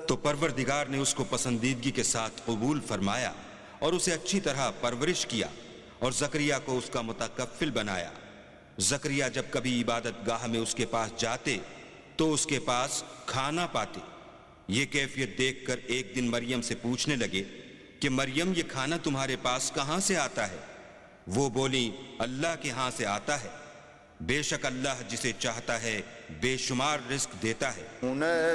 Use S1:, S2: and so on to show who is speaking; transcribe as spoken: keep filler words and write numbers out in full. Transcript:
S1: तो परवरदिगार ने उसको पसंदीदगी के साथ कबूल फरमाया और उसे अच्छी तरह परवरिश किया और जकरिया को उसका मुतकफ्फिल बनाया। जकरिया जब कभी इबादत गाह में उसके पास जाते तो उसके पास खाना पाते। ये कैफियत देखकर एक दिन मरियम से पूछने लगे कि मरियम, ये खाना तुम्हारे पास कहां से आता है? वो बोली, अल्लाह के यहां से आता है। बेशक अल्लाह जिसे चाहता है बेशुमार रिस्क देता है।